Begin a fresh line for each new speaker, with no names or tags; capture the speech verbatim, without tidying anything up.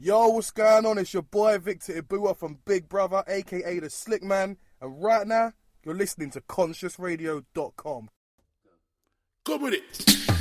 Yo, what's going on? It's your boy Victor Ibua from Big Brother, aka The Slick Man, and right now, you're listening to conscious radio dot com.
Come with it.